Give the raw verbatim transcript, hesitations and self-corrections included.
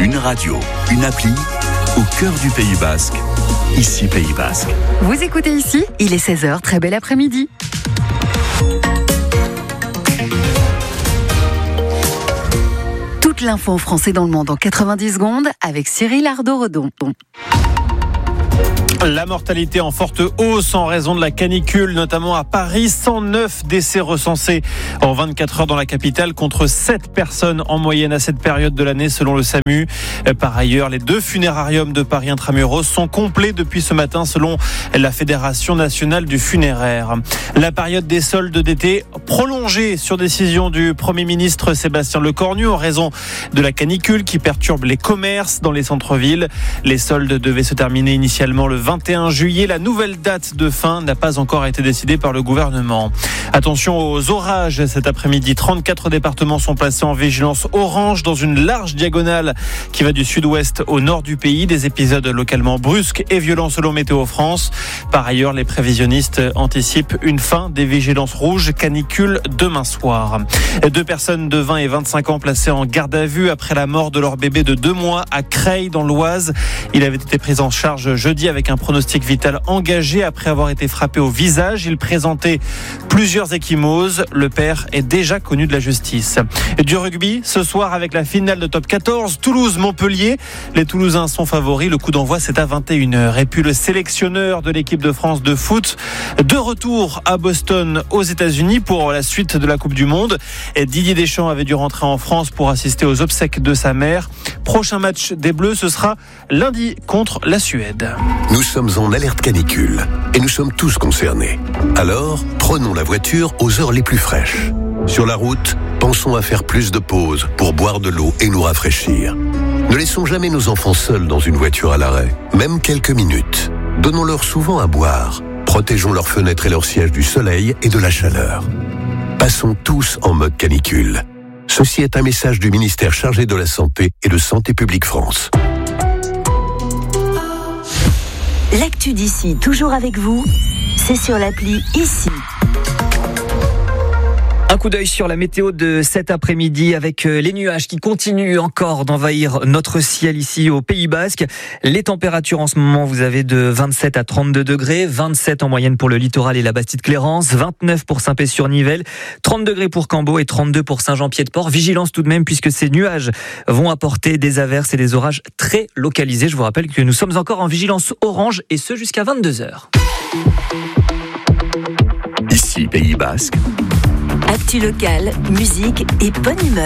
Une radio, une appli, au cœur du Pays Basque. Ici Pays Basque. Vous écoutez ici, il est seize heures, très bel après-midi. Toute l'info en français dans le monde en quatre-vingt-dix secondes avec Cyril Ardo-Redon. La mortalité en forte hausse en raison de la canicule, notamment à Paris. cent neuf décès recensés en vingt-quatre heures dans la capitale contre sept personnes en moyenne à cette période de l'année selon le SAMU. Par ailleurs, les deux funérariums de Paris Intramuros sont complets depuis ce matin selon la Fédération nationale du funéraire. La période des soldes d'été prolongée sur décision du Premier ministre Sébastien Lecornu en raison de la canicule qui perturbe les commerces dans les centres-villes. Les soldes devaient se terminer initialement le vingt et un juillet. La nouvelle date de fin n'a pas encore été décidée par le gouvernement. Attention aux orages cet après-midi. trente-quatre départements sont placés en vigilance orange dans une large diagonale qui va du sud-ouest au nord du pays. Des épisodes localement brusques et violents selon Météo France. Par ailleurs, les prévisionnistes anticipent une fin des vigilances rouges canicule demain soir. Deux personnes de vingt et vingt-cinq ans placées en garde à vue après la mort de leur bébé de deux mois à Creil dans l'Oise. Il avait été pris en charge jeudi avec un pronostic vital engagé après avoir été frappé au visage. Il présentait plusieurs ecchymoses. Le père est déjà connu de la justice. Et du rugby, ce soir avec la finale de top quatorze, Toulouse-Montpellier. Les Toulousains sont favoris. Le coup d'envoi, c'est à vingt et une heures. Et puis le sélectionneur de l'équipe de France de foot, de retour à Boston aux États-Unis pour la suite de la Coupe du Monde. Et Didier Deschamps avait dû rentrer en France pour assister aux obsèques de sa mère. Prochain match des Bleus, ce sera lundi contre la Suède. Nous sommes en alerte canicule et nous sommes tous concernés. Alors, prenons la voiture aux heures les plus fraîches. Sur la route, pensons à faire plus de pauses pour boire de l'eau et nous rafraîchir. Ne laissons jamais nos enfants seuls dans une voiture à l'arrêt, même quelques minutes. Donnons-leur souvent à boire. Protégeons leurs fenêtres et leurs sièges du soleil et de la chaleur. Passons tous en mode canicule. Ceci est un message du ministère chargé de la Santé et de Santé publique France. L'actu d'ici, toujours avec vous, c'est sur l'appli Ici. Un coup d'œil sur la météo de cet après-midi avec les nuages qui continuent encore d'envahir notre ciel ici au Pays Basque. Les températures en ce moment, vous avez de vingt-sept à trente-deux degrés, vingt-sept en moyenne pour le littoral et la Bastide-Clérance, vingt-neuf pour Saint-Pé-sur-Nivelle, trente degrés pour Cambo et trente-deux pour Saint-Jean-Pied-de-Port. Vigilance tout de même puisque ces nuages vont apporter des averses et des orages très localisés. Je vous rappelle que nous sommes encore en vigilance orange et ce jusqu'à vingt-deux heures. Ici Pays Basque. Actu locale, musique et bonne humeur.